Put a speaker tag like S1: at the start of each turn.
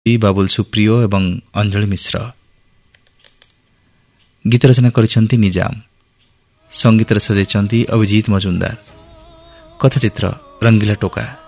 S1: ବାବୁଲ ସୁପ୍ରିୟ ଏବଂ ଅଞ୍ଜଳି ମିଶ୍ର। ଗୀତ ରଚନା କରିଛନ୍ତି ନିଜାମ। ସଙ୍ଗୀତରେ ସଜାଇଛନ୍ତି ଅଭିଜିତ ମଜୁମଦାର। କଥାଚିତ୍ର ରଙ୍ଗିଲା ଟୋକା।